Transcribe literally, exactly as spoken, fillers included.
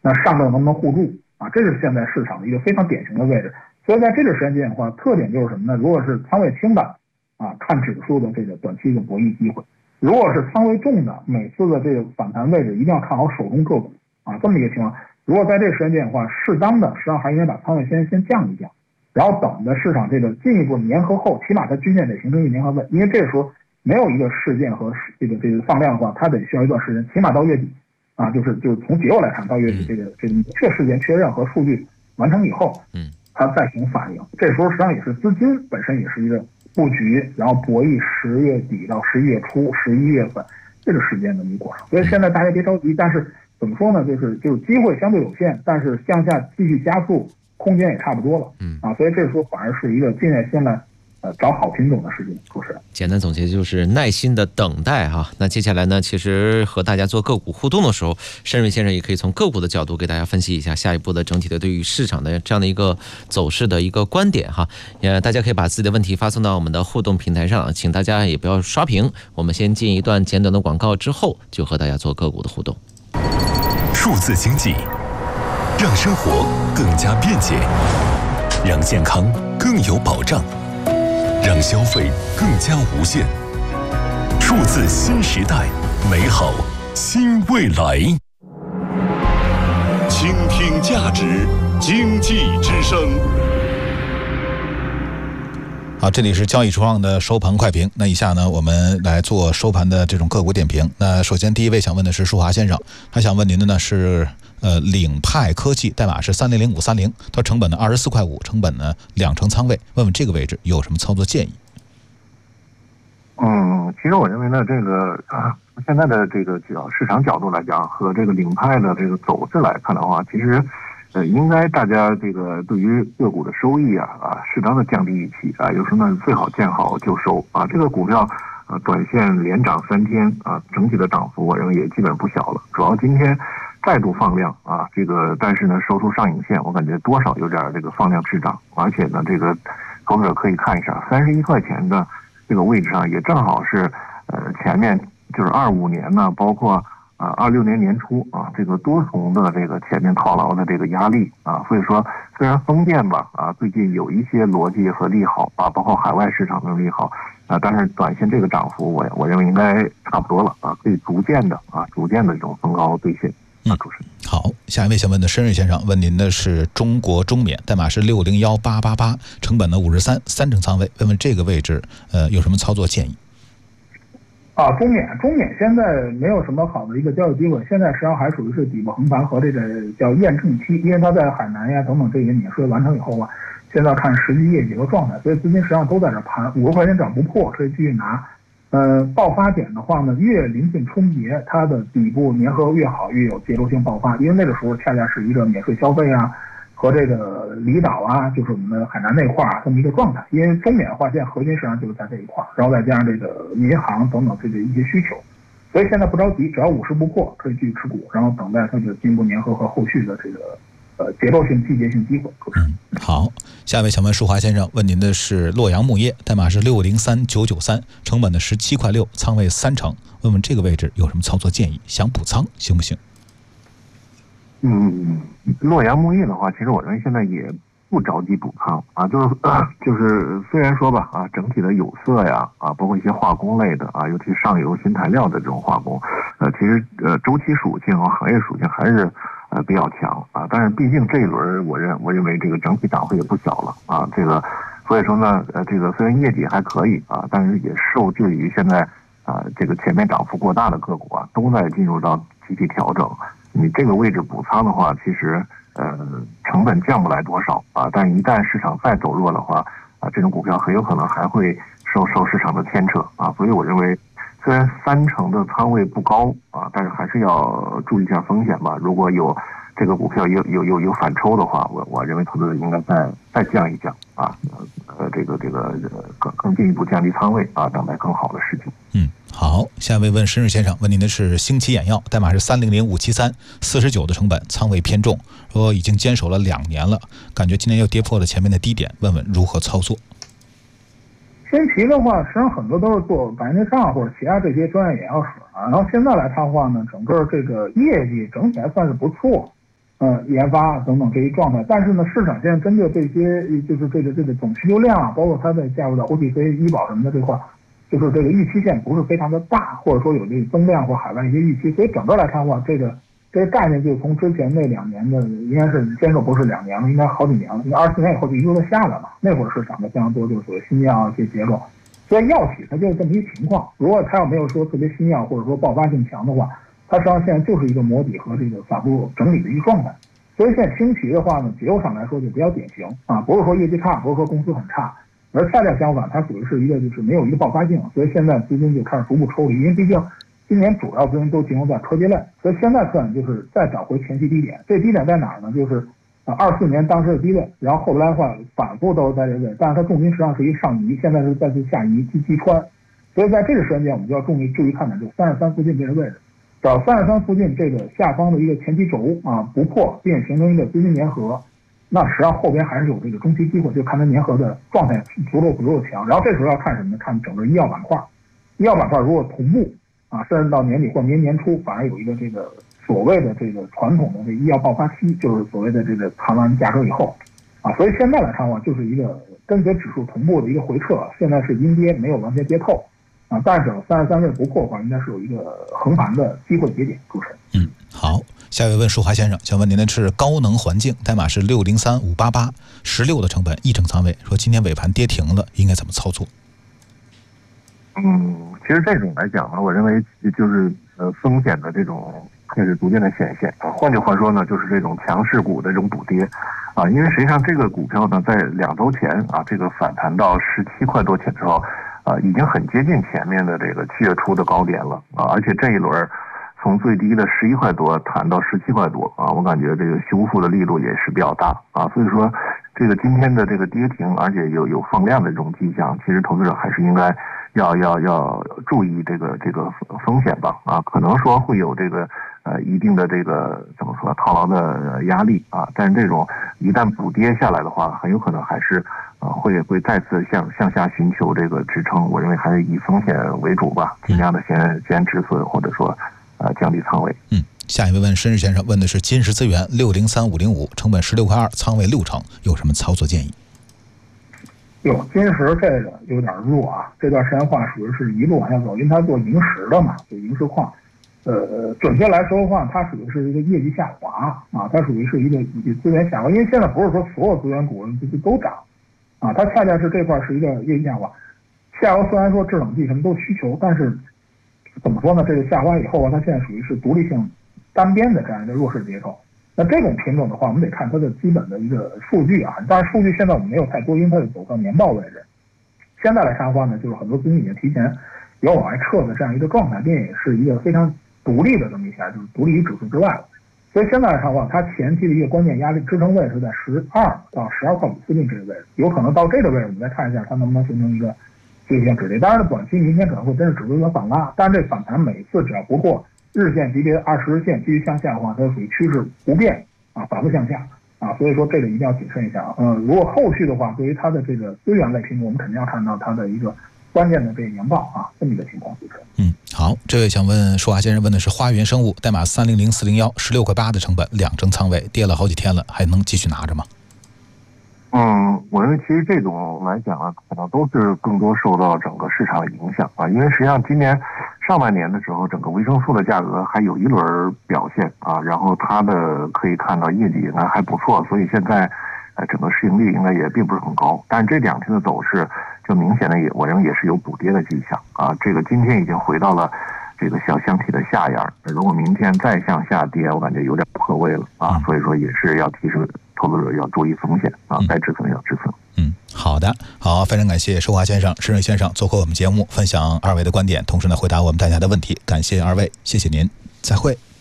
那上证能不能互助啊？这是现在市场的一个非常典型的位置。所以在这个时间点的话，特点就是什么呢？如果是仓位轻的啊，看指数的这个短期的博弈机会；如果是仓位重的，每次的这个反弹位置一定要看好手中个股啊，这么一个情况。如果在这个时间点的话，适当的实际上还应该把仓位先先降一降，然后等的市场这个进一步粘合后，起码它均线得形成一个粘合位，因为这个时候没有一个事件和这个这个放量的话，它得需要一段时间，起码到月底啊，就是就是从结果来看，到月底这个这个明确事件确认和数据完成以后，嗯，它再行反应。这时候实际上也是资金本身也是一个布局，然后博弈十月底到十一月初、十一月份这个时间的一个过程。所以现在大家别着急，但是怎么说呢？就是就是机会相对有限，但是向下继续加速空间也差不多了，嗯啊，所以这时候反而是一个静下心来，呃，找好品种的事情。主持人， 简单总结就是耐心的等待哈。那接下来呢，其实和大家做个股互动的时候，申瑞先生也可以从个股的角度给大家分析一下下一步的整体的对于市场的这样的一个走势的一个观点哈。也大家可以把自己的问题发送到我们的互动平台上，请大家也不要刷屏。我们先进一段简短的广告之后，就和大家做个股的互动。 数字经济让生活更加便捷，让健康更有保障，让消费更加无限。数字新时代，美好新未来。倾听价值，经济之声。 好，这里是交易初创的收盘快评。那以下呢，我们来做收盘的这种个股点评。那首先第一位想问的是舒华先生，他想问您的呢是呃领派科技，代码是三零零五三零，它成本呢二十四块五，成本呢两成仓位，问问这个位置有什么操作建议？ 嗯，其实我认为呢，这个啊，现在的这个角市场角度来讲，和这个领派的这个走势来看的话，其实。呃，应该大家这个对于个股的收益啊啊，适当的降低预期啊，有时候呢最好见好就收啊。这个股票呃短线连涨三天啊，整体的涨幅我认为也基本不小了。主要今天再度放量啊，这个但是呢收出上影线，我感觉多少有点这个放量滞涨，而且呢这个投资者可以看一下三十一块钱的这个位置上，也正好是呃前面就是二五年呢，包括。啊，二六年年初啊，这个多重的这个前面套牢的这个压力啊，所以说虽然风电吧啊最近有一些逻辑和利好啊，包括海外市场的利好啊，但是短线这个涨幅我我认为应该差不多了啊，可以逐渐的啊逐渐的这种逢高兑现。啊，主持人。 好，下一位想问的申瑞先生问您的是中国中免，代码是六零幺八八八，成本呢五十三，三成仓位，问问这个位置呃有什么操作建议？ 啊，中免中免现在没有什么好的一个交易机会，现在实际上还属于是底部横盘和这个叫验证期，因为它在海南呀等等这些免税完成以后啊，现在看实际业绩和状态，所以资金实际上都在这盘，五十块钱涨不破可以继续拿。呃，爆发点的话呢，越临近春节，它的底部粘合越好，越有节奏性爆发，因为那个时候恰恰是一个免税消费啊。和这个离岛啊，就是我们的海南那块儿这么一个状态，因为中免的话，现在核心实际上就是在这一块儿，然后再加上这个民航等等这个一些需求，所以现在不着急，只要五十不破，可以继续持股，然后等待它的进一步粘合和后续的这个呃节奏性、季节性机会。 嗯，好，下一位想问舒华先生，问您的是洛阳木业，代码是六零三九九三，成本的十七块六，仓位三成，问问这个位置有什么操作建议？想补仓行不行？ 嗯，洛阳木业的话，其实我认为现在也不着急补仓啊，就是、呃、就是虽然说吧啊，整体的有色呀啊，包括一些化工类的啊，尤其是上游新材料的这种化工，呃，其实呃周期属性和行业属性还是呃比较强啊，但是毕竟这一轮我认我认为这个整体涨幅也不小了啊，这个所以说呢呃这个虽然业绩还可以啊，但是也受制于现在啊这个前面涨幅过大的个股啊都在进入到集体调整。你这个位置补仓的话，其实呃成本降不来多少啊，但一旦市场再走弱的话啊，这种股票很有可能还会受受市场的牵扯啊，所以我认为虽然三成的仓位不高啊，但是还是要注意一下风险吧。如果有这个股票有有有有反抽的话，我我认为投资者应该再再降一降啊，呃这个这个更更进一步降低仓位啊，等待更好的时机。 嗯。好，下一位问申瑞先生，问您的是星奇眼药，代码是三零零五七三，四十九的成本，仓位偏重，说已经坚守了两年了，感觉今天又跌破了前面的低点，问问如何操作？ 星奇的话，实际上很多都是做白内障或者其他这些专业眼药水啊，然后现在来看的话呢，整个这个业绩整体还算是不错呃研发等等这一状态。但是呢，市场现在针对这些就是这个这个总需求量啊，包括它的加入到 O T C、医保什么的这块，就是这个预期线不是非常的大，或者说有这个增量或海外一些预期，所以整个来看的话，这个。这个概念就从之前那两年的，应该是坚守不是两年了，应该好几年了，应该二四年以后就一路的下来嘛。那会儿市场的非常多，就是所谓新药一些结构，所以药企它就是这么一个情况。如果它要没有说特别新药或者说爆发性强的话，它实际上现在就是一个摸底和这个反复整理的一个状态。所以现在轻骑的话呢，结构上来说就比较典型啊，不是说业绩差，不是说公司很差，而恰恰相反，它属于是一个就是没有一个爆发性，所以现在资金就开始逐步抽离，因为毕竟。今年主要资金都集中在科技类，所以现在看就是再找回前期低点。这低点在哪儿呢？就是啊，二四年当时的低位，然后后来的话反复都是在这位，但是它重心实际上是一个上移，现在是再次下移击击穿，所以在这个时间点，我们就要注意注意看的就是三十三附近这个位置，找三十三附近这个下方的一个前期轴啊不破，并形成一个资金粘合，那实际上后边还是有这个中期机会，就看它粘合的状态足够足够强。然后这时候要看什么呢？看整个医药板块，医药板块如果同步。啊，甚至到年底或明年初，反而有一个这个所谓的这个传统的这医药爆发期，就是所谓的这个谈完价格以后，啊，所以现在来看的话，就是一个跟随指数同步的一个回撤，现在是阴跌，没有完全跌透，啊，但是三十三位不破的话，应该是有一个横盘的机会节点。主持人， 嗯，好，下一位问舒华先生，想问您的是高能环境，代码是六零三五八八，十六的成本，一整仓位，说今天尾盘跌停了，应该怎么操作？ 嗯，其实这种来讲呢，我认为就是呃风险的这种开始逐渐的显现啊。换句话说呢，就是这种强势股的这种补跌啊，因为实际上这个股票呢，在两周前啊，这个反弹到十七块多钱之后啊，已经很接近前面的这个七月初的高点了啊，而且这一轮从最低的十一块多弹到十七块多啊，我感觉这个修复的力度也是比较大啊，所以说这个今天的这个跌停，而且有有放量的这种迹象，其实投资者还是应该。要要要注意这个这个风险吧啊，可能说会有这个呃一定的这个怎么说套牢的压力啊，但是这种一旦补跌下来的话，很有可能还是呃会会再次向向下寻求这个支撑。我认为还是以风险为主吧，尽量的先先止损或者说呃降低仓位。 嗯，下一位问申日先生，问的是金石资源六零三五零五，成本十六块二，仓位六成，有什么操作建议？ 哟，金石这个有点弱啊，这段时间话属于是一路往下走，因为它做萤石的嘛，就萤石矿。呃，准确来说的话，它属于是一个业绩下滑啊，它属于是一个资源下滑，因为现在不是说所有资源股就都涨啊，它恰恰是这块是一个业绩下滑。下游虽然说制冷剂什么都需求，但是怎么说呢？这个下滑以后啊，它现在属于是独立性单边的这样一个弱势结构。那这种品种的话，我们得看它的基本的一个数据啊。当然，数据现在我们没有太多，因为它是走到年报位置。现在来看的话呢，就是很多资金已经提前有往外撤的这样一个状态，并也是一个非常独立的这么一下，就是独立于指数之外了。所以现在来看的话，它前期的一个关键压力支撑位是在十二到十二块五附近这个位置，有可能到这个位置，我们再看一下它能不能形成一个这线止跌。当然，短期明天可能会真是指数有反拉，但是这反弹每次只要不破日线级别二十日线继续向下的话，它属于趋势不变啊，反复向下啊，所以说这个一定要谨慎一下啊。嗯，如果后续的话，对于它的这个资源类品种，我们肯定要看到它的一个关键的这个年报啊，这么一个情况就是。 嗯，好，这位想问舒华先生问的是花园生物，代码三零零四零幺，十六块八的成本，两成仓位，跌了好几天了，还能继续拿着吗？ 嗯，我认为其实这种来讲啊，可能都是更多受到整个市场的影响啊，因为实际上今年上半年的时候，整个维生素的价格还有一轮表现啊，然后它的可以看到业绩应该还不错，所以现在呃整个市盈率应该也并不是很高，但是这两天的走势就明显的也我认为也是有补跌的迹象啊，这个今天已经回到了这个小箱体的下沿，如果明天再向下跌，我感觉有点破位了啊，所以说也是要提示投资者要注意风险啊，该止损要止损。 嗯，好的，好，非常感谢舒华先生、申瑞先生做客我们节目，分享二位的观点，同时呢回答我们大家的问题，感谢二位，谢谢您，再会。